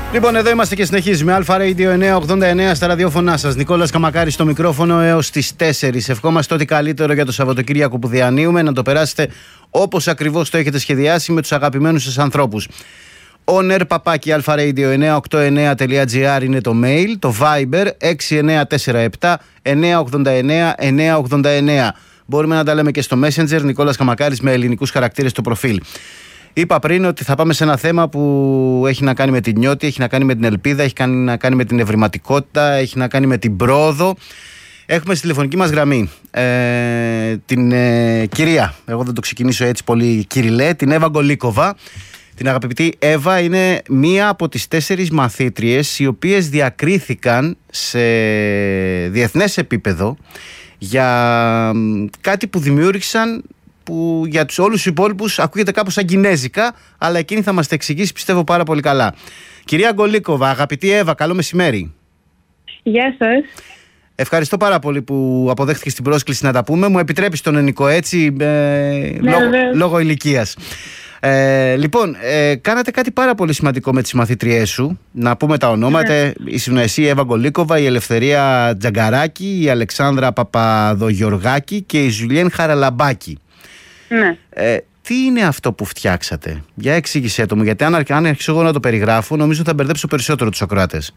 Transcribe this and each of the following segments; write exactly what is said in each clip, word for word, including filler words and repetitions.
Λοιπόν, εδώ είμαστε και συνεχίζουμε. Αλφα Radio εννιακόσια ογδόντα εννέα στα ραδιόφωνά σας. Νικόλας Καμακάρης στο μικρόφωνο έως τις τέσσερις. Ευχόμαστε ό,τι καλύτερο για το Σαββατοκύριακο που διανύουμε. Να το περάσετε όπως ακριβώς το έχετε σχεδιάσει με τους αγαπημένους σας ανθρώπους. On air παπάκι αλφα-radio εννιακόσια ογδόντα εννέα τελεία τζι άρ είναι το mail. Το Viber έξι εννέα τέσσερα επτά εννιακόσια ογδόντα εννέα εννιακόσια ογδόντα εννέα. Μπορούμε να τα λέμε και στο Messenger. Νικόλας Καμακάρης με ελληνικούς χαρακτήρες στο προφίλ. Είπα πριν ότι θα πάμε σε ένα θέμα που έχει να κάνει με την νιώτη, έχει να κάνει με την ελπίδα, έχει να κάνει με την ευρηματικότητα, έχει να κάνει με την πρόοδο. Έχουμε στη τηλεφωνική μας γραμμή ε, την ε, κυρία, εγώ δεν το ξεκινήσω έτσι πολύ κυριλέ, την Εύα Γκολίκοβα. Την αγαπητή Εύα είναι μία από τις τέσσερις μαθήτριες οι οποίες διακρίθηκαν σε διεθνές επίπεδο για κάτι που δημιούργησαν, που για τους όλους τους υπόλοιπους ακούγεται κάπως σαν κινέζικα, αλλά εκείνη θα μας τα εξηγήσει πιστεύω πάρα πολύ καλά. Κυρία Γκολίκοβα, αγαπητή Εύα, καλό μεσημέρι. Γεια σας. Ευχαριστώ πάρα πολύ που αποδέχτηκες την πρόσκληση να τα πούμε. Μου επιτρέπεις τον ενικό έτσι, ε, ναι, λόγω, ναι. λόγω ηλικίας. Ε, λοιπόν, ε, κάνατε κάτι πάρα πολύ σημαντικό με τις μαθήτριές σου. Να πούμε τα ονόματα. Ναι. Ήσουν εσύ, Εύα Γκολίκοβα, η Ελευθερία Τζαγκαράκη, η Αλεξάνδρα Παπαδογιοργάκη και η Ζουλιέν Χαραλαμπάκη. Ναι. Ε, τι είναι αυτό που φτιάξατε? Για εξήγησέ το μου, γιατί αν, αν αρχίσω εγώ να το περιγράφω, νομίζω θα μπερδέψω περισσότερο τους ακροάτες.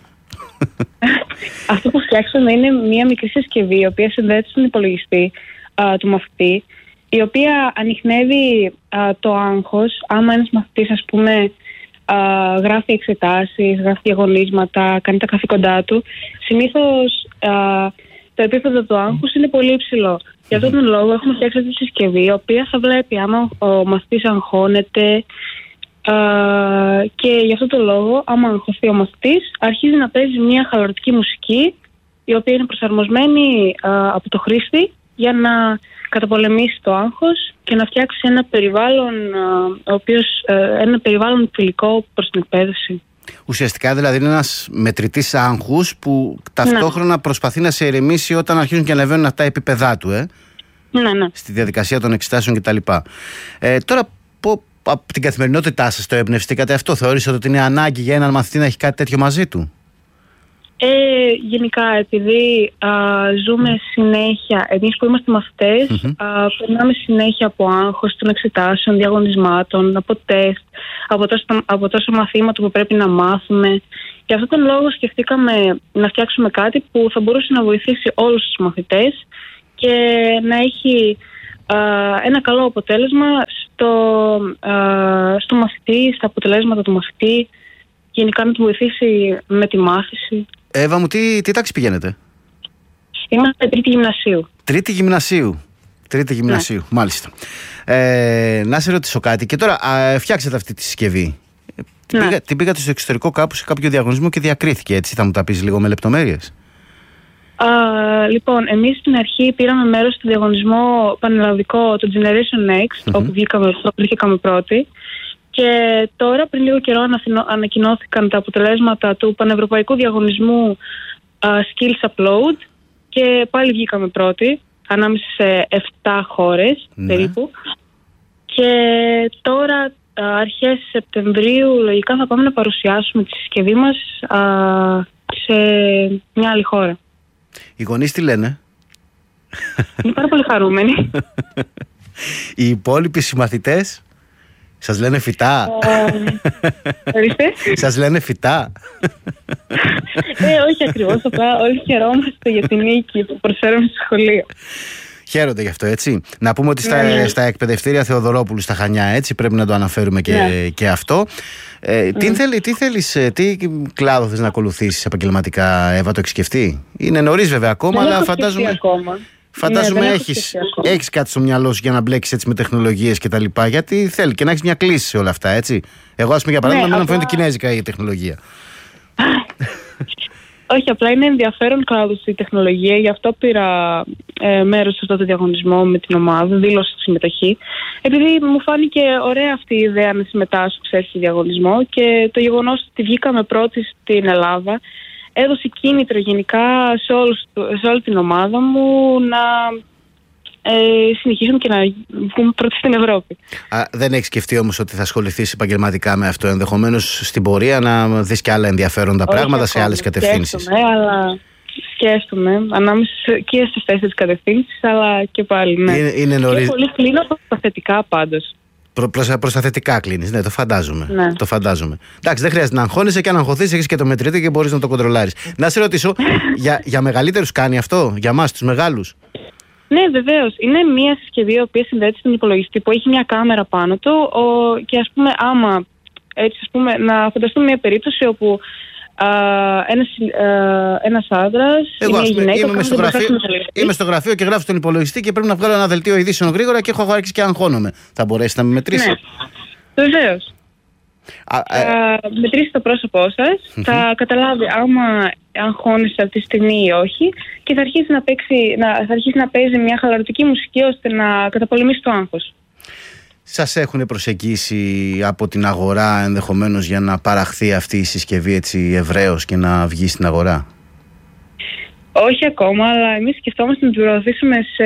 Αυτό που φτιάξαμε είναι μια μικρή συσκευή, η οποία συνδέεται στον υπολογιστή α, του μαθητή, η οποία ανιχνεύει α, το άγχος. Άμα ένας μαθητής, ας πούμε, α, γράφει εξετάσεις, γράφει διαγωνίσματα, κάνει τα καθήκοντά του, συνήθως α, το επίπεδο του άγχους είναι πολύ υψηλό. Για αυτόν τον λόγο έχουμε φτιάξει αυτή τη συσκευή, η οποία θα βλέπει άμα ο μαθητής αγχώνεται, α, και για αυτόν τον λόγο, άμα αγχωθεί ο μαθητής, αρχίζει να παίζει μια χαλαρωτική μουσική, η οποία είναι προσαρμοσμένη α, από το χρήστη για να καταπολεμήσει το άγχος και να φτιάξει ένα περιβάλλον, α, ο οποίος, α, ένα περιβάλλον φιλικό προς την εκπαίδευση. Ουσιαστικά δηλαδή είναι ένας μετρητής άγχους που ταυτόχρονα ναι. προσπαθεί να σε ηρεμήσει όταν αρχίζουν και ανεβαίνουν αυτά τα επίπεδά του, ε? ναι, ναι. στη διαδικασία των εξετάσεων κτλ. Ε, τώρα, πω, από την καθημερινότητά σας το εμπνευστήκατε αυτό? Θεώρησατε ότι είναι ανάγκη για έναν μαθητή να έχει κάτι τέτοιο μαζί του? Ε, γενικά, επειδή α, ζούμε συνέχεια, εμείς που είμαστε μαθητές, mm-hmm. α, περνάμε συνέχεια από άγχος των εξετάσεων, διαγωνισμάτων, από τεστ, από τόσα, από τόσα μαθήματα που πρέπει να μάθουμε. Για αυτόν τον λόγο σκεφτήκαμε να φτιάξουμε κάτι που θα μπορούσε να βοηθήσει όλους τους μαθητές και να έχει α, ένα καλό αποτέλεσμα στο, α, στο μαθητή, στα αποτελέσματα του μαθητή, γενικά να του βοηθήσει με τη μάθηση. Εύα μου, τι, τι τάξη πηγαίνετε? Είμαστε τρίτη γυμνασίου. Τρίτη γυμνασίου. Τρίτη γυμνασίου, ναι. Μάλιστα. Ε, να σε ρωτήσω κάτι. Και τώρα α, φτιάξετε αυτή τη συσκευή. Ναι. Την, πήγα, την πήγατε στο εξωτερικό κάπου σε κάποιο διαγωνισμό και διακρίθηκε, έτσι? Θα μου τα πεις λίγο με λεπτομέρειες? Α, λοιπόν, εμείς στην αρχή πήραμε μέρος στο διαγωνισμό πανελλαδικό, το Generation Next, mm-hmm. όπου βγήκαμε πρώτοι. Και τώρα, πριν λίγο καιρό, ανακοινώθηκαν τα αποτελέσματα του πανευρωπαϊκού διαγωνισμού uh, Skills Upload και πάλι βγήκαμε πρώτοι, ανάμεσα σε επτά χώρες ναι. περίπου. Και τώρα, uh, αρχές Σεπτεμβρίου, λογικά θα πάμε να παρουσιάσουμε τη συσκευή μας uh, σε μια άλλη χώρα. Οι γονείς τι λένε? Είναι πάρα πολύ χαρούμενοι. Οι υπόλοιποι συμμαθητές σας λένε φυτά? Ορίστε. Σας λένε φυτά? Ε, όχι ακριβώς, απλά όλοι χαιρόμαστε για την νίκη που προσφέρουμε στο σχολείο. Χαίρονται γι' αυτό, έτσι. Να πούμε ότι στα, ναι. στα εκπαιδευτήρια Θεοδωρόπουλου στα Χανιά, έτσι, πρέπει να το αναφέρουμε και, ναι. και αυτό. Ε, mm. τι, θέλει, τι θέλεις, τι κλάδο θες να ακολουθήσεις επαγγελματικά, Εύα, το έχεις σκεφτεί? Είναι νωρίς βέβαια ακόμα, δεν αλλά φαντάζομαι... Ακόμα. Φαντάζομαι ναι, έχεις, έχεις κάτι στο μυαλό σου για να μπλέξεις έτσι με τεχνολογίες και τα λοιπά. Γιατί θέλει και να έχεις μια κλίση σε όλα αυτά, έτσι. Εγώ, ας πούμε, για παράδειγμα, ναι, μην απλά... μου φαίνεται κινέζικα η τεχνολογία. Όχι, απλά είναι ενδιαφέρον κλάδος η τεχνολογία. Γι' αυτό πήρα ε, μέρος σε αυτό το διαγωνισμό με την ομάδα, δήλωσα τη συμμετοχή. Επειδή μου φάνηκε ωραία αυτή η ιδέα να συμμετάσχω σε διαγωνισμό και το γεγονός ότι βγήκαμε πρώτοι στην Ελλάδα έδωσε κίνητρο γενικά σε, όλους, σε όλη την ομάδα μου να ε, συνεχίσουμε και να βγούμε πρώτοι στην Ευρώπη. Α, δεν έχεις σκεφτεί όμως ότι θα ασχοληθείς επαγγελματικά με αυτό, ενδεχομένως στην πορεία να δεις και άλλα ενδιαφέροντα Όχι πράγματα ακόμα, σε άλλες κατευθύνσεις? Σκέφτομαι, αλλά σκέφτομαι ανάμεσα και στις τέσσερις κατευθύνσεις, αλλά και πάλι ναι. Είναι, είναι νωρίς... Και πολύ κλείνω προς τα θετικά πάντως. Προ, προς, προς τα θετικά κλείνεις, ναι, το φαντάζομαι. Ναι. Το φαντάζομαι. Εντάξει, δεν χρειάζεται να αγχώνεσαι, και αν αγχωθείς έχεις και το μετρητή και μπορείς να το κοντρολάρεις. Να σε ρωτήσω, για, για μεγαλύτερους κάνει αυτό, για εμάς τους μεγάλους? Ναι, βεβαίως. Είναι μια συσκευή η οποία συνδέεται στον υπολογιστή που έχει μια κάμερα πάνω του ο, και ας πούμε άμα έτσι ας πούμε να φανταστούμε μια περίπτωση όπου α, ένας, α, ένας άντρας ή μια γυναίκα είμαι, στο γραφείο, είμαι στο γραφείο και γράφω στον υπολογιστή και πρέπει να βγάλω ένα δελτίο ειδήσεων γρήγορα και έχω άρχισει και αγχώνομαι. Θα μπορέσει να με μετρήσει? Ναι, βεβαίως. Α, θα ε... μετρήσει το πρόσωπό σας, mm-hmm. θα καταλάβει άμα αγχώνεσαι αυτή τη στιγμή ή όχι και θα αρχίσει να, παίξει, να, θα αρχίσει να παίζει μια χαλαρωτική μουσική ώστε να καταπολεμήσει το άγχος. Σας έχουν προσεγγίσει από την αγορά ενδεχομένως για να παραχθεί αυτή η συσκευή έτσι ευρέως και να βγει στην αγορά? Όχι ακόμα, αλλά εμείς σκεφτόμαστε να την προωθήσουμε σε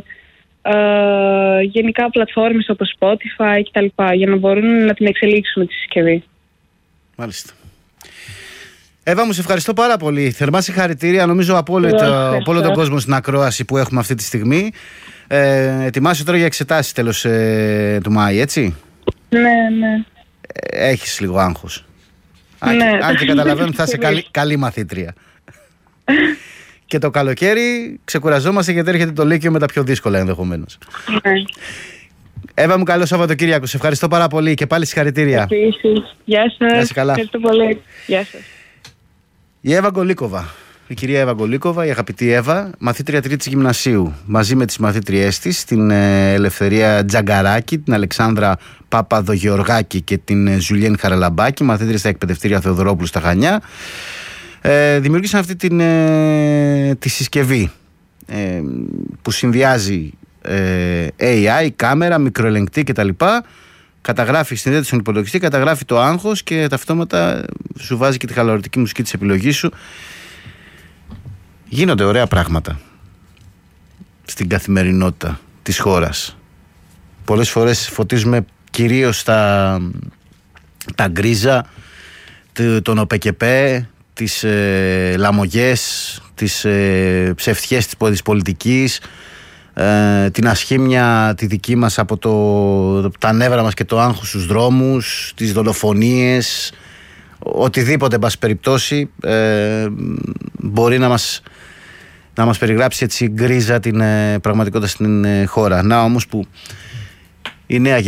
ε, γενικά πλατφόρμες όπως Spotify κτλ. Για να μπορούν να την εξελίξουμε τη συσκευή. Μάλιστα. Εύα, μου σε ευχαριστώ πάρα πολύ. Θερμά συγχαρητήρια, νομίζω από όλο, το, από όλο τον κόσμο στην ακρόαση που έχουμε αυτή τη στιγμή. Ε, ετοιμάσαι τώρα για εξετάσεις τέλος ε, του Μάη, έτσι? Ναι, ναι. Ε, έχεις λίγο άγχος. Αν, ναι. αν και καταλαβαίνω ότι θα είσαι καλή, καλή μαθήτρια. Και το καλοκαίρι ξεκουραζόμαστε γιατί έρχεται το Λύκειο με τα πιο δύσκολα ενδεχομένως. Ναι. Εύα μου, καλό Σαββατοκύριακο. Σε ευχαριστώ πάρα πολύ και πάλι συγχαρητήρια. Επίσης. Γεια σας. Να είσαι καλά. Ευχαριστώ πολύ. Γεια σας. Η Εύα Γκολίκοβα. Η κυρία Εύα Γκολίκοβα, η αγαπητή Εύα, μαθήτρια τρίτης γυμνασίου, μαζί με τις μαθήτριές της, την Ελευθερία Τζαγκαράκη, την Αλεξάνδρα Παπαδογεωργάκη και την Ζουλιέν Χαραλαμπάκη, μαθήτριες στα εκπαιδευτήρια Θεοδωρόπουλου στα Χανιά, ε, δημιούργησαν αυτή την, ε, τη συσκευή ε, που συνδυάζει ε, έι άι, κάμερα, μικροελεγκτή κτλ. Καταγράφει, συνδέεται στον υπολογιστή, καταγράφει το άγχος και ταυτόματα σου βάζει και τη χαλαρωτική μουσική της επιλογής σου. Γίνονται ωραία πράγματα στην καθημερινότητα της χώρας. Πολλές φορές φωτίζουμε κυρίως τα, τα γκρίζα, τον ΟΠΕΚΕΠΕ, τις ε, λαμογές, τις ε, ψευτιές της πολιτικής, ε, την ασχήμια τη δική μας από το, τα νεύρα μας και το άγχος στους δρόμους, τις δολοφονίες, οτιδήποτε εν πάση περιπτώσει ε, μπορεί να μας, να μας περιγράψει έτσι γκρίζα την ε, πραγματικότητα στην ε, χώρα. Να όμως που η νέα